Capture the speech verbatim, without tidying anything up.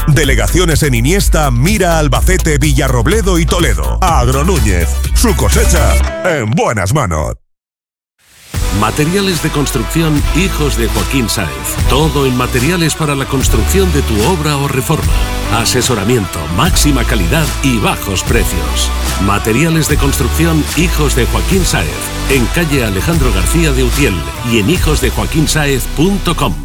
Delegaciones en Iniesta, Mira, Albacete, Villarrobledo y Toledo. Agronúñez, su cosecha en buenas manos. Materiales de construcción Hijos de Joaquín Sáez. Todo en materiales para la construcción de tu obra o reforma. Asesoramiento, máxima calidad y bajos precios. Materiales de construcción Hijos de Joaquín Sáez. En calle Alejandro García de Utiel y en hijos de joaquín sáez punto com.